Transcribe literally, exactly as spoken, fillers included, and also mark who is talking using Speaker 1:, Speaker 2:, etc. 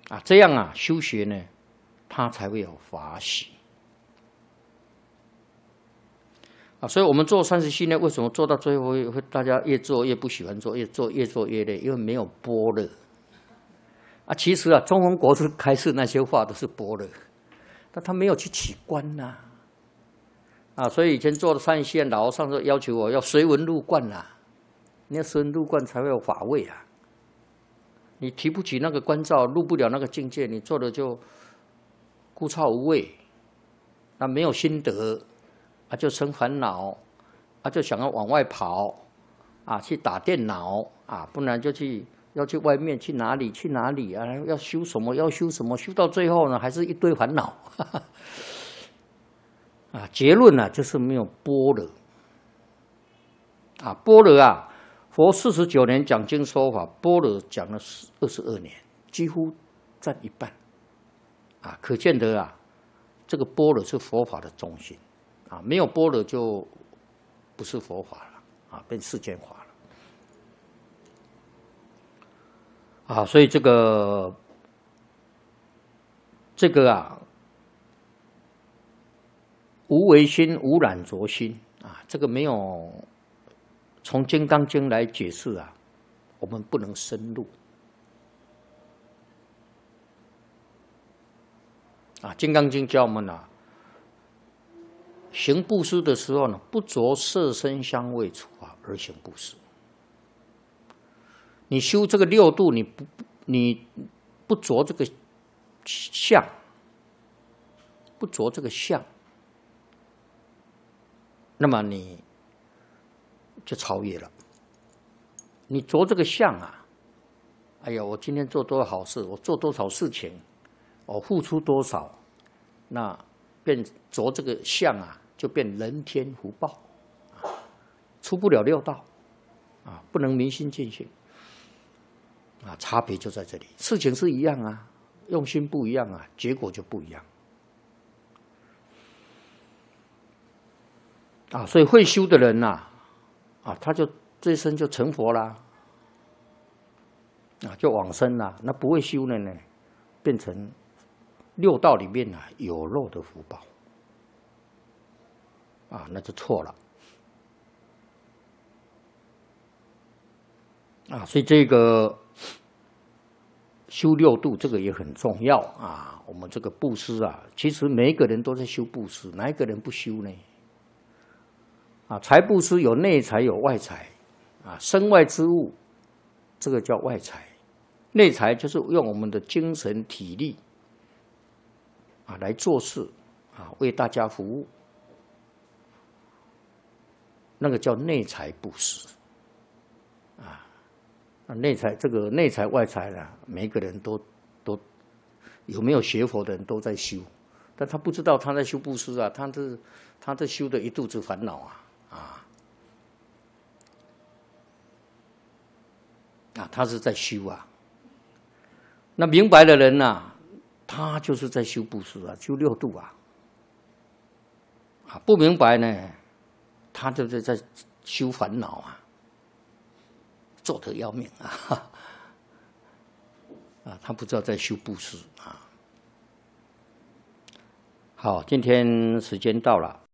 Speaker 1: 啊，这样啊，修学呢，他才会有法喜。啊，所以我们做三十系列，为什么做到最后会大家越做越不喜欢做，越做越做越累？因为没有般若。啊，其实啊，中弘国师开示那些话都是般若，但他没有去起观呐、啊。啊，所以以前做的三十系列，老和尚说要求我要随文入观呐、啊，你要随文入观才会有法味啊。你提不起那个关照，入不了那个境界，你做的就枯燥无味，那没有心得。啊，就生烦恼，啊，就想要往外跑，啊，去打电脑，啊，不然就去要去外面去哪里去哪里啊？要修什么要修什么，修到最后呢，还是一堆烦恼。哈哈啊，结论呢、啊，就是没有般若。啊，般若啊，佛四十九年讲经说法，般若讲了二十二年，几乎占一半。啊，可见得啊，这个般若是佛法的中心。啊，没有般若就不是佛法了，啊，变世间法了。啊，所以这个这个啊，无为心、无染着心啊，这个没有从《金刚经》来解释啊，我们不能深入。啊，《金刚经》教我们啊。行布施的时候呢，不着色身香味触法而行布施。你修这个六度，你不你不着这个相，不着这个相，那么你就超越了。你着这个相啊，哎呀，我今天做多少好事，我做多少事情，我付出多少，那变着这个相啊。就变人天福报，啊，出不了六道，啊，不能明心见性，啊，差别就在这里。事情是一样啊，用心不一样啊，结果就不一样。啊，所以会修的人呐、啊，啊，他就这一生就成佛啦，啊，就往生啦。那不会修的呢，变成六道里面啊有漏的福报。啊，那就错了。啊，所以这个修六度，这个也很重要啊。我们这个布施啊，其实每一个人都在修布施，哪一个人不修呢？啊，财布施有内财有外财，啊，身外之物，这个叫外财；内财就是用我们的精神体力啊来做事，啊，为大家服务。那个叫内财布施，啊，内财这个内财外财呢，每个人都都有没有学佛的人都在修，但他不知道他在修布施啊，他是他在修的一肚子烦恼啊啊啊，他是在修啊。那明白的人呢、啊，他就是在修布施啊，修六度啊，啊，不明白呢。他就是在修烦恼啊，做得要命啊！啊，他不知道在修布施啊。好，今天时间到了。